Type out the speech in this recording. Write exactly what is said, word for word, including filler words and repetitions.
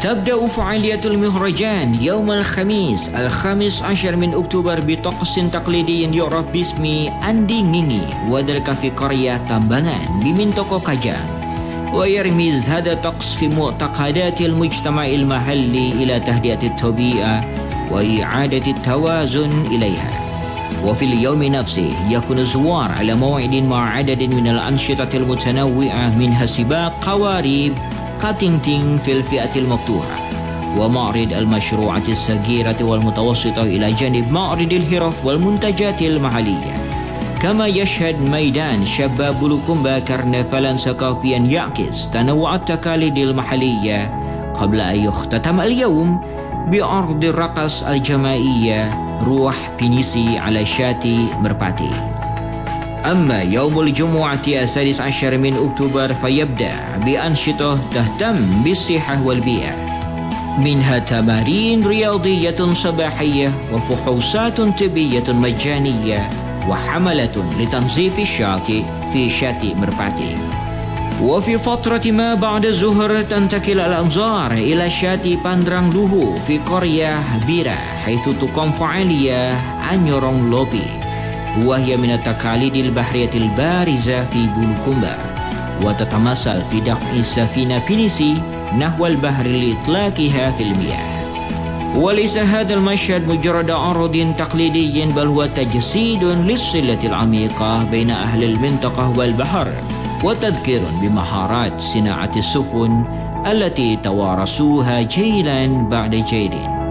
تبدأ فعالية المهرجان يوم الخميس الخامس عشر من أكتوبر بطقس تقليدي يعرف باسم أندي نيني، وذلك في قرية تامبانgan بمنطقة كاجان. ويرمز هذا الطقس في معتقدات المجتمع المحلي إلى تهدئة الطبيعة وإعادة التوازن إليها. وفي اليوم نفسه يكون الزوار على موعد مع عدد من الأنشطة المتنوعة، منها سباق قوارب كاتينتين في الفئة المفتوحة، ومعرض المشروعات الصغيرة والمتوسطة إلى جانب معرض الحرف والمنتجات المحلية. كما يشهد ميدان شباب بلوكومبا كرنفالا ثقافيا يعكس تنوع التقاليد المحلية، قبل أن يختتم اليوم بعرض الرقص الجماعية روح بينيسي على شاطئ مرباتي. أما يوم الجمعة السادس عشر من أكتوبر فيبدأ بأنشطة تهتم بالصحة والبيئة، منها تمارين رياضية صباحية وفحوصات طبية مجانية وحملة لتنظيف الشاطئ في شاطئ مرباتي. وفي فترة ما بعد الظهر تنتقل الأنظار إلى شاطئ باندرang Luhu في قرية بيرا، حيث تقام فعالية أنيورong لوبي، وهي من التقاليد البحرية البارزة في بلوكومبا، وتتمثل في دفع السفينة بينيسي نحو البحر لإطلاقها في المياه. وليس هذا المشهد مجرد عرض تقليدي، بل هو تجسيد للصلة العميقة بين أهل المنطقة والبحر، وتذكير بمهارات صناعة السفن التي توارثوها جيلا بعد جيل.